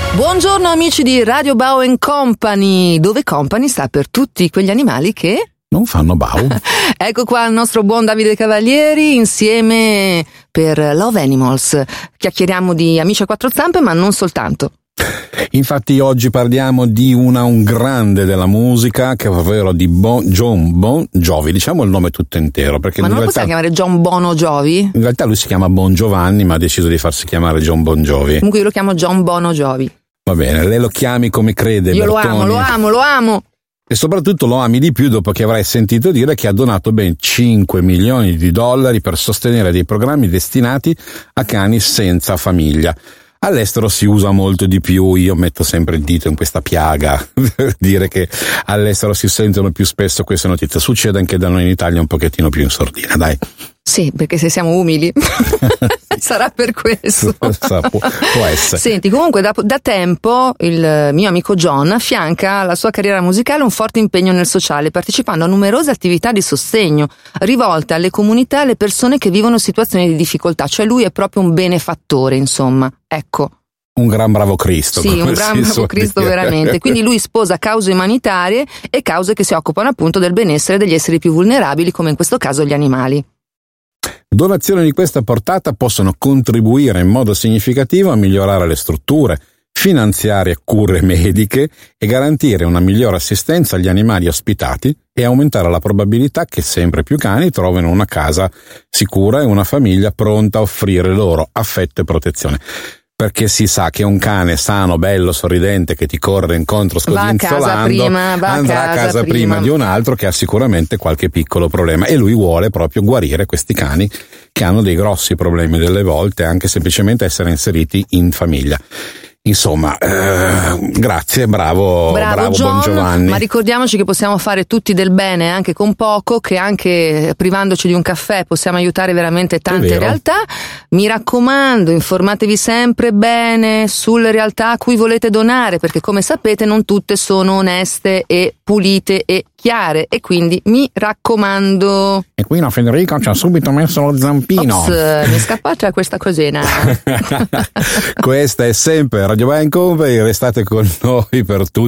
Buongiorno amici di Radio Bao & Company, dove Company sta per tutti quegli animali che non fanno bau. Ecco qua il nostro buon Davide Cavalieri insieme per Love Animals. Chiacchieriamo di amici a quattro zampe, ma non soltanto. Infatti oggi parliamo di un grande della musica, che ovvero di John Bon Jovi, diciamo il nome tutto intero. Perché ma non lo possiamo chiamare John Bono Jovi? In realtà lui si chiama Bon Giovanni, ma ha deciso di farsi chiamare John Bon Jovi. Comunque io lo chiamo John Bono Jovi. Va bene, lei lo chiami come crede. Io Bertoni. lo amo. E soprattutto lo ami di più dopo che avrai sentito dire che ha donato ben $5 milioni per sostenere dei programmi destinati a cani senza famiglia. All'estero si usa molto di più, io metto sempre il dito in questa piaga, dire che all'estero si sentono più spesso queste notizie. Succede anche da noi in Italia un pochettino più in sordina, dai. Sì, perché se siamo umili sarà per questo. Può essere. Senti, comunque da tempo il mio amico John affianca alla sua carriera musicale un forte impegno nel sociale, partecipando a numerose attività di sostegno rivolte alle comunità e alle persone che vivono situazioni di difficoltà. Cioè lui è proprio un benefattore, insomma. Ecco. Un gran bravo Cristo. Sì, un gran bravo Cristo veramente. Quindi lui sposa cause umanitarie e cause che si occupano appunto del benessere degli esseri più vulnerabili, come in questo caso gli animali. Donazioni di questa portata possono contribuire in modo significativo a migliorare le strutture, finanziare cure mediche e garantire una migliore assistenza agli animali ospitati e aumentare la probabilità che sempre più cani trovino una casa sicura e una famiglia pronta a offrire loro affetto e protezione. Perché si sa che un cane sano, bello, sorridente, che ti corre incontro scodinzolando, andrà a casa prima di un altro che ha sicuramente qualche piccolo problema, e lui vuole proprio guarire questi cani che hanno dei grossi problemi delle volte, anche semplicemente essere inseriti in famiglia. Insomma, grazie, bravo John, Bon Giovanni. Ma ricordiamoci che possiamo fare tutti del bene anche con poco, che anche privandoci di un caffè possiamo aiutare veramente tante realtà. Mi raccomando, informatevi sempre bene sulle realtà a cui volete donare, perché come sapete non tutte sono oneste e pulite e chiare, e quindi mi raccomando. E qui no, Federico ci ha subito messo lo zampino. Ops, mi è scappata questa cosina. Questa è sempre Radio Bao & Company, restate con noi per tutti